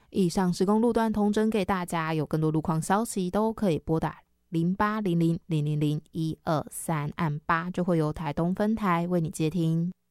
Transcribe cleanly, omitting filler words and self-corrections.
以上施工路段统整给大家，有更多路况消息都可以拨打0800000123，按8就会由台东分台为你接听。